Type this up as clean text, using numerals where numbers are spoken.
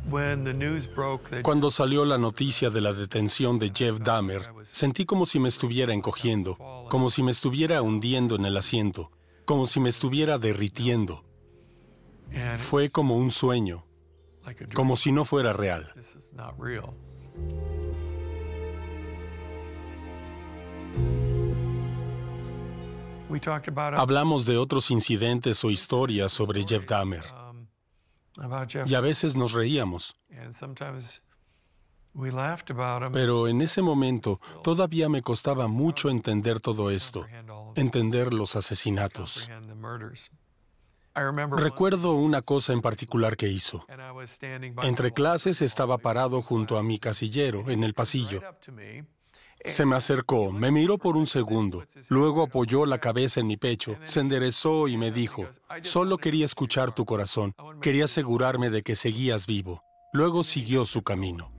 Cuando salió la noticia de la detención de Jeff Dahmer, sentí como si me estuviera encogiendo, como si me estuviera hundiendo en el asiento, como si me estuviera derritiendo. Fue como un sueño, como si no fuera real. Hablamos de otros incidentes o historias sobre Jeff Dahmer, y a veces nos reíamos. Pero en ese momento todavía me costaba mucho entender todo esto, entender los asesinatos. Recuerdo una cosa en particular que hizo. Entre clases estaba parado junto a mi casillero en el pasillo. Se me acercó, me miró por un segundo, luego apoyó la cabeza en mi pecho, se enderezó y me dijo, «Solo quería escuchar tu corazón, quería asegurarme de que seguías vivo». Luego siguió su camino.